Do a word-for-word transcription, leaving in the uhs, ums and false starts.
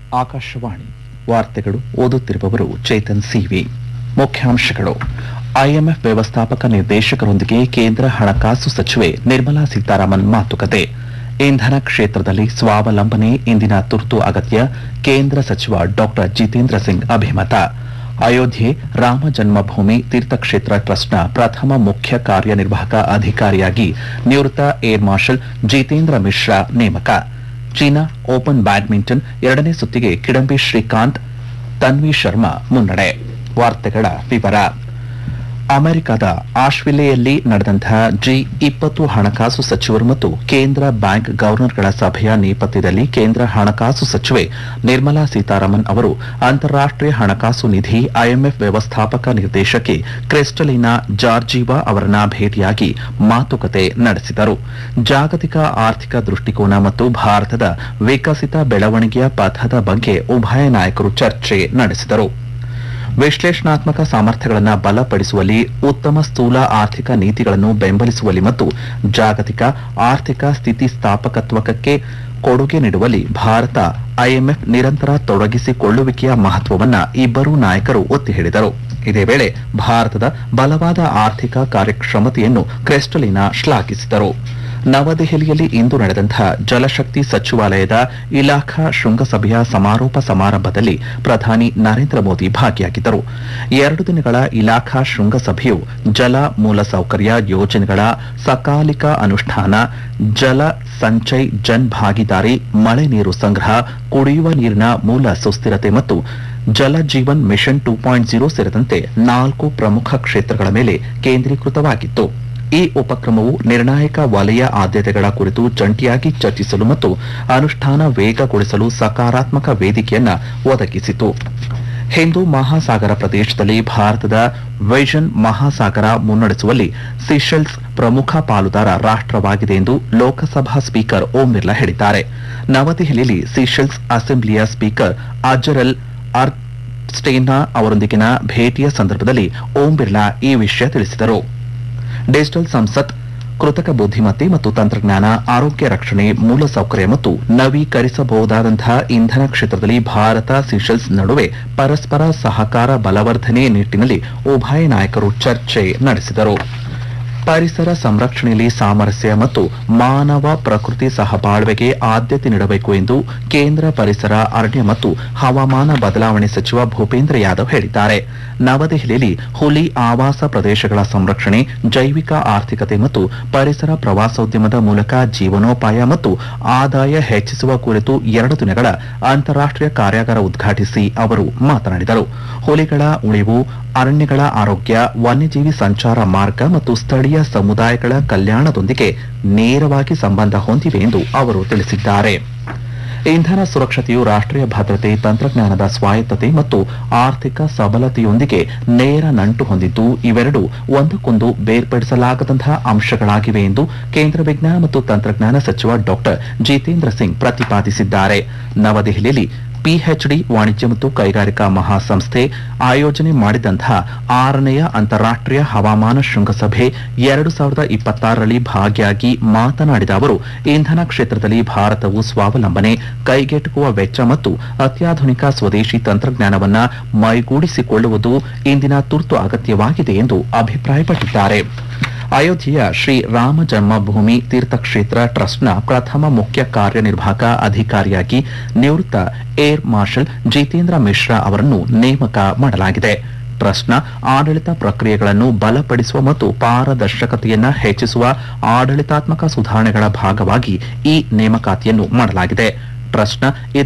ಆಕಾಶವಾಣಿ ವಾರ್ತೆಗಳು ಓದುತ್ತಿರುವವರು ಚೇತನ್ ಸಿವಿ. ಮುಖ್ಯಾಂಶಗಳು: ಐಎಂಎಫ್ ವ್ಯವಸ್ಥಾಪಕ ನಿರ್ದೇಶಕರೊಂದಿಗೆ ಕೇಂದ್ರ ಹಣಕಾಸು ಸಚಿವೆ ನಿರ್ಮಲಾ ಸೀತಾರಾಮನ್ ಮಾತುಕತೆ. ಇಂಧನ ಕ್ಷೇತ್ರದಲ್ಲಿ ಸ್ವಾವಲಂಬನೆ ಇಂದಿನ ತುರ್ತು ಅಗತ್ಯ. ಕೇಂದ್ರ ಸಚಿವ ಡಾ ಜಿತೇಂದ್ರ ಸಿಂಗ್ ಅಭಿಮತ. ಅಯೋಧ್ಯೆ ರಾಮ ಜನ್ಮಭೂಮಿ ತೀರ್ಥಕ್ಷೇತ್ರ ಟ್ರಸ್ಟ್ನ ಪ್ರಥಮ ಮುಖ್ಯ ಕಾರ್ಯನಿರ್ವಾಹಕ ಅಧಿಕಾರಿಯಾಗಿ ನಿವೃತ್ತ ಏರ್ ಮಾರ್ಷಲ್ ಜಿತೇಂದ್ರ ಮಿಶ್ರಾ ನೇಮಕ. ಚೀನಾ ಓಪನ್ ಬ್ಯಾಡ್ಮಿಂಟನ್ ಎರಡನೇ ಸುತ್ತಿಗೆ ಕಿಡಂಬಿ ಶ್ರೀಕಾಂತ್, ತನ್ವಿ ಶರ್ಮಾ ಮುನ್ನಡೆ. ವಾರ್ತೆಗಳ ವಿವರ. ಅಮೆರಿಕದ ಆಶ್ವಿಲೆಯಲ್ಲಿ ನಡೆದಂತಹ ಜಿ ಇಪ್ಪತ್ತು ಹಣಕಾಸು ಸಚಿವರು ಮತ್ತು ಕೇಂದ್ರ ಬ್ಯಾಂಕ್ ಗವರ್ನರ್ಗಳ ಸಭೆಯ ನೇಪಥ್ಯದಲ್ಲಿ ಕೇಂದ್ರ ಹಣಕಾಸು ಸಚಿವೆ ನಿರ್ಮಲಾ ಸೀತಾರಾಮನ್ ಅವರು ಅಂತಾರಾಷ್ಟೀಯ ಹಣಕಾಸು ನಿಧಿ ಐಎಂಎಫ್ ವ್ಯವಸ್ಥಾಪಕ ನಿರ್ದೇಶಕಿ ಕ್ರಿಸ್ಟಲಿನಾ ಜಾರ್ಜಿವಾ ಅವರನ್ನ ಭೇಟಿಯಾಗಿ ಮಾತುಕತೆ ನಡೆಸಿದರು. ಜಾಗತಿಕ ಆರ್ಥಿಕ ದೃಷ್ಟಿಕೋನ ಮತ್ತು ಭಾರತದ ವಿಕಸಿತ ಬೆಳವಣಿಗೆಯ ಪಥದ ಬಗ್ಗೆ ಉಭಯ ನಾಯಕರು ಚರ್ಚೆ ನಡೆಸಿದರು. ವಿಶ್ಲೇಷಣಾತ್ಮಕ ಸಾಮರ್ಥ್ಯಗಳನ್ನು ಬಲಪಡಿಸುವಲ್ಲಿ, ಉತ್ತಮ ಸ್ಥೂಲ ಆರ್ಥಿಕ ನೀತಿಗಳನ್ನು ಬೆಂಬಲಿಸುವಲ್ಲಿ ಮತ್ತು ಜಾಗತಿಕ ಆರ್ಥಿಕ ಸ್ಥಿತಿಸ್ಥಾಪಕತ್ವಕ್ಕೆ ಕೊಡುಗೆ ನೀಡುವಲ್ಲಿ ಭಾರತ ಐಎಂಎಫ್ ನಿರಂತರ ತೊಡಗಿಸಿಕೊಳ್ಳುವಿಕೆಯ ಮಹತ್ವವನ್ನು ಇಬ್ಬರೂ ನಾಯಕರು ಒತ್ತಿ ಹೇಳಿದರು. ಇದೇ ವೇಳೆ ಭಾರತದ ಬಲವಾದ ಆರ್ಥಿಕ ಕಾರ್ಯಕ್ಷಮತೆಯನ್ನು ಕ್ರಿಸ್ಟಲಿನಾ ಶ್ಲಾಘಿಸಿದರು. ನವದೆಹಲಿಯಲ್ಲಿ ಇಂದು ನಡೆದಂತಹ ಜಲಶಕ್ತಿ ಸಚಿವಾಲಯದ ಇಲಾಖಾ ಶೃಂಗಸಭೆಯ ಸಮಾರೋಪ ಸಮಾರಂಭದಲ್ಲಿ ಪ್ರಧಾನಿ ನರೇಂದ್ರ ಮೋದಿ ಭಾಗಿಯಾಗಿದ್ದರು. ಎರಡು ದಿನಗಳ ಇಲಾಖಾ ಶೃಂಗಸಭೆಯು ಜಲ ಮೂಲಸೌಕರ್ಯ ಯೋಜನೆಗಳ ಸಕಾಲಿಕ ಅನುಷ್ಠಾನ, ಜಲ ಸಂಚಯ್ ಜನ್ ಭಾಗಿದಾರಿ, ಮಳೆ ನೀರು ಸಂಗ್ರಹ, ಕುಡಿಯುವ ನೀರಿನ ಮೂಲ ಸುಸ್ಥಿರತೆ ಮತ್ತು ಜಲ Jeevan mission two point zero ಸೇರಿದಂತೆ ನಾಲ್ಕು ಪ್ರಮುಖ ಕ್ಷೇತ್ರಗಳ ಮೇಲೆ ಕೇಂದ್ರೀಕೃತವಾಗಿತ್ತು. ಈ ಉಪಕ್ರಮವು ನಿರ್ಣಾಯಕ ವಲಯ ಆದ್ಯತೆಗಳ ಕುರಿತು ಜಂಟಿಯಾಗಿ ಚರ್ಚಿಸಲು ಮತ್ತು ಅನುಷ್ಠಾನ ವೇಗಗೊಳಿಸಲು ಸಕಾರಾತ್ಮಕ ವೇದಿಕೆಯನ್ನು ಒದಗಿಸಿತು. ಹಿಂದೂ ಮಹಾಸಾಗರ ಪ್ರದೇಶದಲ್ಲಿ ಭಾರತದ ವಿಷನ್ ಮಹಾಸಾಗರ ಮುನ್ನಡೆಸುವಲ್ಲಿ ಸೀಶೆಲ್ಸ್ ಪ್ರಮುಖ ಪಾಲುದಾರ ರಾಷ್ಟವಾಗಿದೆ ಎಂದು ಲೋಕಸಭಾ ಸ್ಪೀಕರ್ ಓಂ ಬಿರ್ಲಾ ಹೇಳಿದ್ದಾರೆ. ನವದೆಹಲಿಯಲ್ಲಿ ಸೀಶೆಲ್ಸ್ ಅಸೆಂಬ್ಲಿಯ ಸ್ಪೀಕರ್ ಅಜರಲ್ ಅರ್ಸ್ಟೇನಾ ಅವರೊಂದಿಗಿನ ಭೇಟಿಯ ಸಂದರ್ಭದಲ್ಲಿ ಓಂ ಬಿರ್ಲಾ ಈ ವಿಷಯ ತಿಳಿಸಿದರು. ಡಿಜಿಟಲ್ ಸಂಸತ್, ಕೃತಕ ಬುದ್ಧಿಮತ್ತೆ ಮತ್ತು ತಂತ್ರಜ್ಞಾನ, ಆರೋಗ್ಯ ರಕ್ಷಣೆ, ಮೂಲಸೌಕರ್ಯ ಮತ್ತು ನವೀಕರಿಸಬಹುದಾದಂತಹ ಇಂಧನ ಕ್ಷೇತ್ರದಲ್ಲಿ ಭಾರತ ಸೀಶೆಲ್ಸ್ ನಡುವೆ ಪರಸ್ಪರ ಸಹಕಾರ ಬಲವರ್ಧನೆ ನಿಟ್ಟಿನಲ್ಲಿ ಉಭಯ ನಾಯಕರು ಚರ್ಚೆ ನಡೆಸಿದರು. ಪರಿಸರ ಸಂರಕ್ಷಣೆಯಲ್ಲಿ ಸಾಮರಸ್ಯ ಮತ್ತು ಮಾನವ ಪ್ರಕೃತಿ ಸಹಬಾಳ್ವೆಗೆ ಆದ್ಯತೆ ನೀಡಬೇಕು ಎಂದು ಕೇಂದ್ರ ಪರಿಸರ, ಅರಣ್ಯ ಮತ್ತು ಹವಾಮಾನ ಬದಲಾವಣೆ ಸಚಿವ ಭೂಪೇಂದ್ರ ಯಾದವ್ ಹೇಳಿದ್ದಾರೆ. ನವದೆಹಲಿಯಲ್ಲಿ ಹುಲಿ ಆವಾಸ ಪ್ರದೇಶಗಳ ಸಂರಕ್ಷಣೆ, ಜೈವಿಕ ಆರ್ಥಿಕತೆ ಮತ್ತು ಪರಿಸರ ಪ್ರವಾಸೋದ್ಯಮದ ಮೂಲಕ ಜೀವನೋಪಾಯ ಮತ್ತು ಆದಾಯ ಹೆಚ್ಚಿಸುವ ಕುರಿತು ಎರಡು ದಿನಗಳ ಅಂತಾರಾಷ್ಟೀಯ ಕಾರ್ಯಾಗಾರ ಉದ್ಘಾಟಿಸಿ ಅವರು ಮಾತನಾಡಿದರು. ಹುಲಿಗಳ ಉಳಿವು, ಅರಣ್ಯಗಳ ಆರೋಗ್ಯ, ವನ್ಯಜೀವಿ ಸಂಚಾರ ಮಾರ್ಗ ಮತ್ತು ಸ್ಥಳೀಯ ಸಮುದಾಯಗಳ ಕಲ್ಯಾಣದೊಂದಿಗೆ ನೇರವಾಗಿ ಸಂಬಂಧ ಹೊಂದಿವೆ ಎಂದು ಅವರು ತಿಳಿಸಿದ್ದಾರೆ. ಇಂಧನ ಸುರಕ್ಷತೆಯು ರಾಷ್ಟೀಯ ಭದ್ರತೆ, ತಂತ್ರಜ್ಞಾನದ ಸ್ವಾಯತ್ತತೆ ಮತ್ತು ಆರ್ಥಿಕ ಸಬಲತೆಯೊಂದಿಗೆ ನೇರ ನಂಟು ಹೊಂದಿದ್ದು, ಇವೆರಡೂ ಒಂದಕ್ಕೊಂದು ಬೇರ್ಪಡಿಸಲಾಗದಂತಹ ಅಂಶಗಳಾಗಿವೆ ಎಂದು ಕೇಂದ್ರ ವಿಜ್ಞಾನ ಮತ್ತು ತಂತ್ರಜ್ಞಾನ ಸಚಿವ ಡಾ ಜಿತೇಂದ್ರ ಸಿಂಗ್ ಪ್ರತಿಪಾದಿಸಿದ್ದಾರೆ. ನವದೆಹಲಿಯಲ್ಲಿ ಪಿಎಚ್ಡಿ ವಾಣಿಜ್ಯ ಮತ್ತು ಕೈಗಾರಿಕಾ ಮಹಾಸಂಸ್ಥೆ ಆಯೋಜನೆ ಮಾಡಿದಂತಹ ಆರನೆಯ ಅಂತಾರಾಷ್ಟೀಯ ಹವಾಮಾನ ಶೃಂಗಸಭೆ ಎರಡು ಸಾವಿರದ ಇಪ್ಪತ್ತಾರರಲ್ಲಿ ಭಾಗಿಯಾಗಿ ಮಾತನಾಡಿದ ಅವರು, ಇಂಧನ ಕ್ಷೇತ್ರದಲ್ಲಿ ಭಾರತವು ಸ್ವಾವಲಂಬನೆ, ಕೈಗೆಟುಕುವ ವೆಚ್ಚ ಮತ್ತು ಅತ್ಯಾಧುನಿಕ ಸ್ವದೇಶಿ ತಂತ್ರಜ್ಞಾನವನ್ನು ಮೈಗೂಡಿಸಿಕೊಳ್ಳುವುದು ಇಂದಿನ ತುರ್ತು ಅಗತ್ಯವಾಗಿದೆ ಎಂದು ಅಭಿಪ್ರಾಯಪಟ್ಟಿದ್ದಾರೆ. ಅಯೋಧ್ಯೆಯ ಶ್ರೀ ರಾಮ ಜನ್ಮಭೂಮಿ ತೀರ್ಥಕ್ಷೇತ್ರ ಟ್ರಸ್ಟ್ನ ಪ್ರಥಮ ಮುಖ್ಯ ಕಾರ್ಯನಿರ್ವಾಹಕ ಅಧಿಕಾರಿಯಾಗಿ ನಿವೃತ್ತ ಏರ್ ಮಾರ್ಷಲ್ ಜಿತೇಂದ್ರ ಮಿಶ್ರಾ ಅವರನ್ನು ನೇಮಕ ಮಾಡಲಾಗಿದೆ. ಟ್ರಸ್ಟ್ನ ಆಡಳಿತ ಪ್ರಕ್ರಿಯೆಗಳನ್ನು ಬಲಪಡಿಸುವ ಮತ್ತು ಪಾರದರ್ಶಕತೆಯನ್ನು ಹೆಚ್ಚಿಸುವ ಆಡಳಿತಾತ್ಮಕ ಸುಧಾರಣೆಗಳ ಭಾಗವಾಗಿ ಈ ನೇಮಕಾತಿಯನ್ನು ಮಾಡಲಾಗಿದೆ. ಟ್ರಸ್ಟ್ನ